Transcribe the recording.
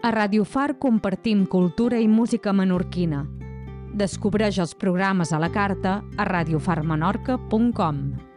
A Ràdio Far compartim cultura i música menorquina. Descobreix els programes a la carta a radiofarmenorca.com.